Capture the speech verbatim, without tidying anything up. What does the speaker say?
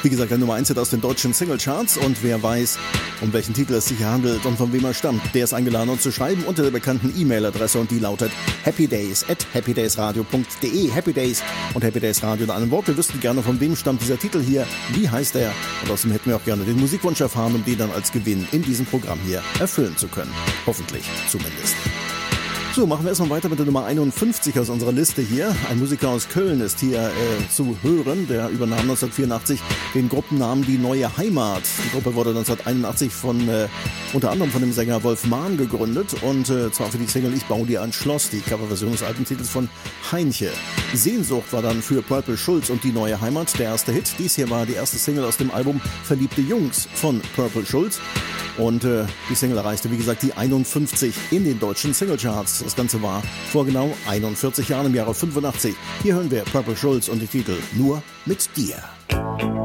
Wie gesagt, der Nummer eins Hit aus den deutschen Singlecharts, und wer weiß, um welchen Titel es sich hier handelt und von wem er stammt, der ist eingeladen, uns zu schreiben unter der bekannten E-Mail-Adresse, und die lautet happydays at happydaysradio punkt de. Happy Days und Happy Days Radio in einem Wort. Wir wüssten gerne, von wem stammt dieser Titel hier, wie heißt er, und außerdem hätten wir auch gerne den Musikwunsch erfahren, um den dann als Gewinn in diesem Programm hier erfüllen zu können. Hoffentlich zumindest. So, machen wir erstmal weiter mit der Nummer einundfünfzig aus unserer Liste hier. Ein Musiker aus Köln ist hier äh, zu hören. Der übernahm neunzehnhundertvierundachtzig den Gruppennamen Die Neue Heimat. Die Gruppe wurde neunzehnhunderteinundachtzig von äh, unter anderem von dem Sänger Wolf Mahn gegründet, und äh, zwar für die Single Ich baue dir ein Schloss, die Coverversion des Albentitels von Heinche. Sehnsucht war dann für Purple Schulz und Die Neue Heimat der erste Hit. Dies hier war die erste Single aus dem Album Verliebte Jungs von Purple Schulz. Und äh, die Single erreichte, wie gesagt, die einundfünfzig in den deutschen Singlecharts. Das Ganze war vor genau einundvierzig Jahren, im Jahre fünfundachtzig. Hier hören wir Purple Schulz und den Titel Nur mit dir.